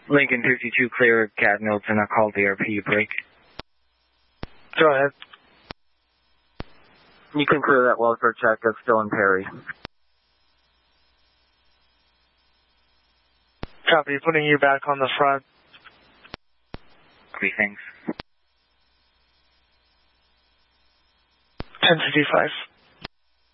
Lincoln 52 clear, Cat Milton, I called DRP, break. Go ahead. You can clear that welfare check, that's still in Perry. Copy, putting you back on the front. Copy, thanks. 1055.